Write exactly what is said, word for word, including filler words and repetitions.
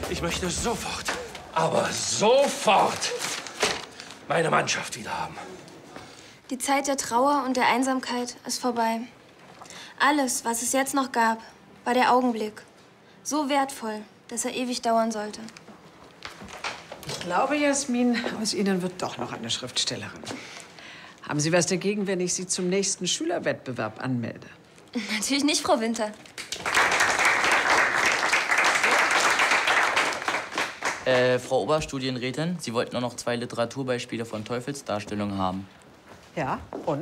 Ich möchte sofort, aber sofort meine Mannschaft wieder haben. Die Zeit der Trauer und der Einsamkeit ist vorbei. Alles, was es jetzt noch gab, war der Augenblick. So wertvoll, dass er ewig dauern sollte. Ich glaube, Jasmin, aus Ihnen wird doch noch eine Schriftstellerin. Haben Sie was dagegen, wenn ich Sie zum nächsten Schülerwettbewerb anmelde? Natürlich nicht, Frau Winter. Äh, Frau Oberstudienrätin, Sie wollten nur noch zwei Literaturbeispiele von Teufelsdarstellungen haben. Ja, und?